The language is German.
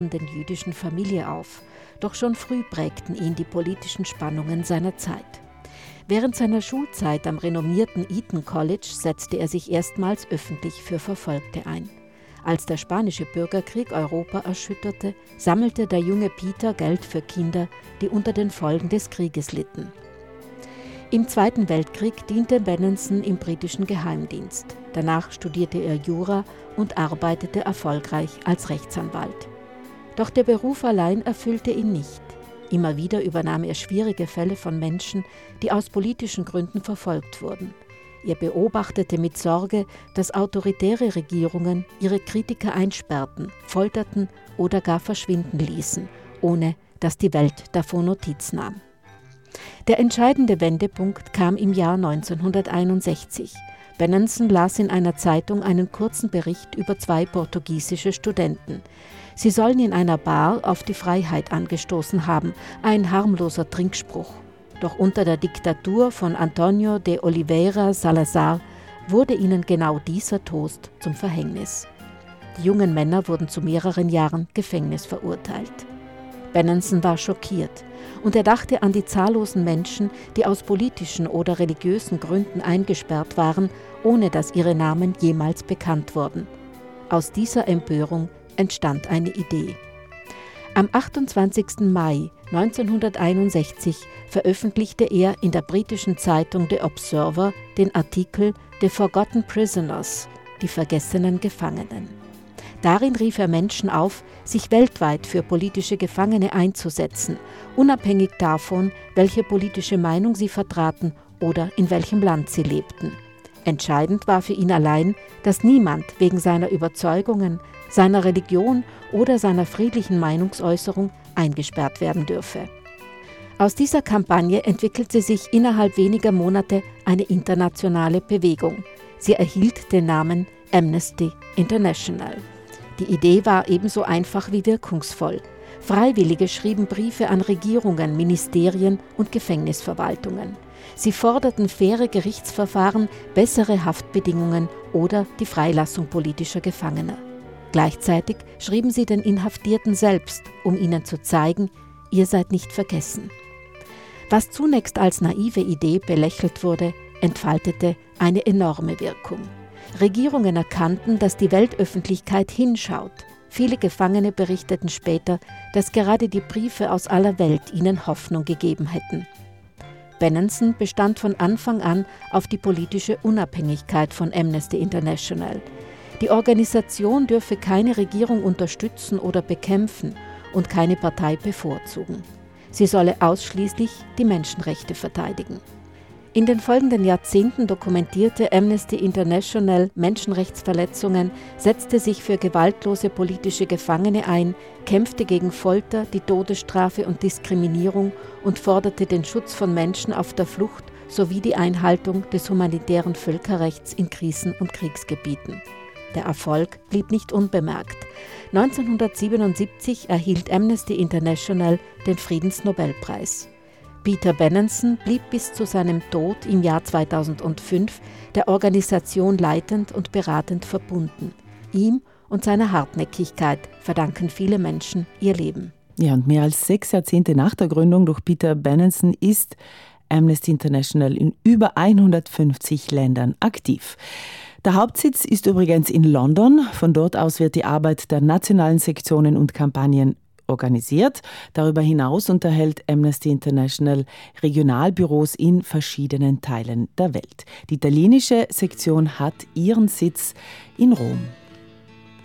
jüdischen Familie auf, doch schon früh prägten ihn die politischen Spannungen seiner Zeit. Während seiner Schulzeit am renommierten Eton College setzte er sich erstmals öffentlich für Verfolgte ein. Als der spanische Bürgerkrieg Europa erschütterte, sammelte der junge Peter Geld für Kinder, die unter den Folgen des Krieges litten. Im Zweiten Weltkrieg diente Benenson im britischen Geheimdienst. Danach studierte er Jura und arbeitete erfolgreich als Rechtsanwalt. Doch der Beruf allein erfüllte ihn nicht. Immer wieder übernahm er schwierige Fälle von Menschen, die aus politischen Gründen verfolgt wurden. Er beobachtete mit Sorge, dass autoritäre Regierungen ihre Kritiker einsperrten, folterten oder gar verschwinden ließen, ohne dass die Welt davon Notiz nahm. Der entscheidende Wendepunkt kam im Jahr 1961. Benenson las in einer Zeitung einen kurzen Bericht über 2 portugiesische Studenten. Sie sollen in einer Bar auf die Freiheit angestoßen haben, ein harmloser Trinkspruch. Doch unter der Diktatur von Antonio de Oliveira Salazar wurde ihnen genau dieser Toast zum Verhängnis. Die jungen Männer wurden zu mehreren Jahren Gefängnis verurteilt. Benenson war schockiert und er dachte an die zahllosen Menschen, die aus politischen oder religiösen Gründen eingesperrt waren, ohne dass ihre Namen jemals bekannt wurden. Aus dieser Empörung entstand eine Idee. Am 28. Mai 1961 veröffentlichte er in der britischen Zeitung The Observer den Artikel The Forgotten Prisoners, die vergessenen Gefangenen. Darin rief er Menschen auf, sich weltweit für politische Gefangene einzusetzen, unabhängig davon, welche politische Meinung sie vertraten oder in welchem Land sie lebten. Entscheidend war für ihn allein, dass niemand wegen seiner Überzeugungen, seiner Religion oder seiner friedlichen Meinungsäußerung eingesperrt werden dürfe. Aus dieser Kampagne entwickelte sich innerhalb weniger Monate eine internationale Bewegung. Sie erhielt den Namen Amnesty International. Die Idee war ebenso einfach wie wirkungsvoll. Freiwillige schrieben Briefe an Regierungen, Ministerien und Gefängnisverwaltungen. Sie forderten faire Gerichtsverfahren, bessere Haftbedingungen oder die Freilassung politischer Gefangener. Gleichzeitig schrieben sie den Inhaftierten selbst, um ihnen zu zeigen, ihr seid nicht vergessen. Was zunächst als naive Idee belächelt wurde, entfaltete eine enorme Wirkung. Regierungen erkannten, dass die Weltöffentlichkeit hinschaut. Viele Gefangene berichteten später, dass gerade die Briefe aus aller Welt ihnen Hoffnung gegeben hätten. Benenson bestand von Anfang an auf die politische Unabhängigkeit von Amnesty International. Die Organisation dürfe keine Regierung unterstützen oder bekämpfen und keine Partei bevorzugen. Sie solle ausschließlich die Menschenrechte verteidigen. In den folgenden Jahrzehnten dokumentierte Amnesty International Menschenrechtsverletzungen, setzte sich für gewaltlose politische Gefangene ein, kämpfte gegen Folter, die Todesstrafe und Diskriminierung und forderte den Schutz von Menschen auf der Flucht sowie die Einhaltung des humanitären Völkerrechts in Krisen- und Kriegsgebieten. Der Erfolg blieb nicht unbemerkt. 1977 erhielt Amnesty International den Friedensnobelpreis. Peter Benenson blieb bis zu seinem Tod im Jahr 2005 der Organisation leitend und beratend verbunden. Ihm und seiner Hartnäckigkeit verdanken viele Menschen ihr Leben. Ja, und mehr als 6 Jahrzehnte nach der Gründung durch Peter Benenson ist Amnesty International in über 150 Ländern aktiv. Der Hauptsitz ist übrigens in London. Von dort aus wird die Arbeit der nationalen Sektionen und Kampagnen organisiert. Darüber hinaus unterhält Amnesty International Regionalbüros in verschiedenen Teilen der Welt. Die italienische Sektion hat ihren Sitz in Rom.